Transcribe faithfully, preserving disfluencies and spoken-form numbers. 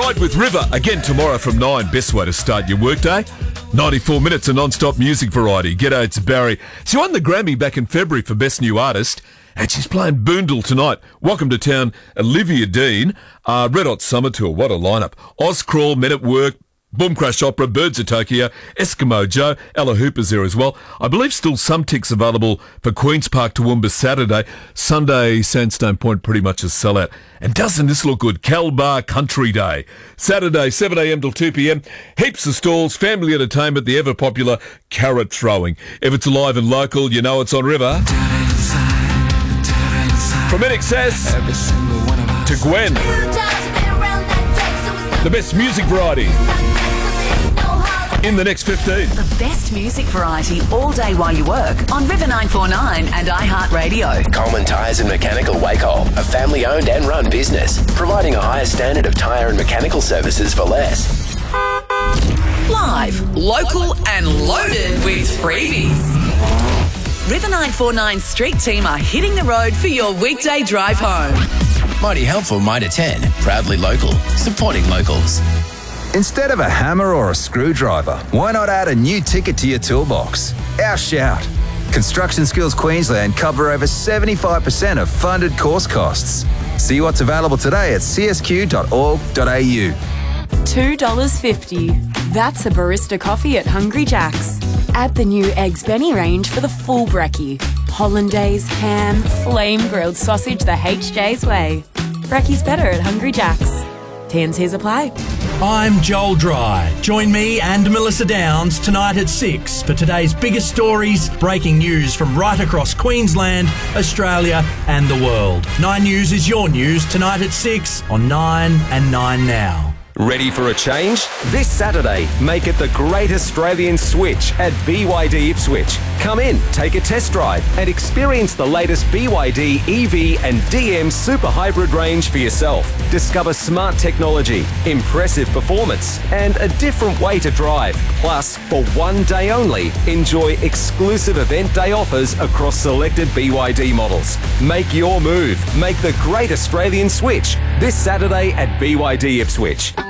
Ride with River again tomorrow from nine. Best way to start your workday. ninety-four minutes of non-stop music variety. G'day, it's Barry. She won the Grammy back in February for Best New Artist, and she's playing Boondall tonight. Welcome to town, Olivia Dean. Uh, Red Hot Summer Tour, what a lineup. Oz Crawl, Men at Work, Boom Crash Opera, Birds of Tokyo, Eskimo Joe, Ella Hooper's there as well. I believe still some ticks available for Queen's Park Toowoomba Saturday. Sunday, Sandstone Point pretty much a sellout. And doesn't this look good? Calbar Country Day. Saturday, seven a.m. till two p.m. Heaps of stalls, family entertainment, the ever-popular carrot throwing. If it's alive and local, you know it's on River. From N X S to Gwen. The best music variety in the next fifteen. The best music variety all day while you work on River nine forty-nine and iHeartRadio. Coleman Tyres and Mechanical Wacol, a family-owned and run business, providing a higher standard of tyre and mechanical services for less. Live, local and loaded with freebies. River nine forty-nine Street Team are hitting the road for your weekday drive home. Mighty helpful, Mitre ten, proudly local, supporting locals. Instead of a hammer or a screwdriver, why not add a new ticket to your toolbox? Our Shout. Construction Skills Queensland cover over seventy-five percent of funded course costs. See what's available today at c s q dot org dot a u. two dollars fifty. That's a barista coffee at Hungry Jack's. Add the new Eggs Benny range for the full brekkie. Hollandaise, ham, flame grilled sausage the H J's way. Brekkie's better at Hungry Jack's. T and C's apply. I'm Joel Dry. Join me and Melissa Downs tonight at six for today's biggest stories, breaking news from right across Queensland, Australia and the world. Nine News is your news tonight at six on Nine and Nine Now. Ready for a change? This Saturday, make it the Great Australian Switch at B Y D Ipswich. Come in, take a test drive and experience the latest B Y D E V and D M Super Hybrid range for yourself. Discover smart technology, impressive performance and a different way to drive. Plus, for one day only, enjoy exclusive event day offers across selected B Y D models. Make your move. Make the Great Australian Switch this Saturday at B Y D Ipswich.